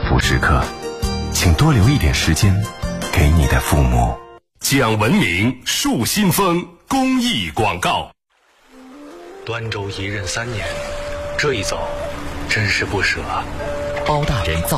福时刻，请多留一点时间给你的父母。 讲文明树新风公益广告。 端州一任3年，这一走真是不舍。 包大人造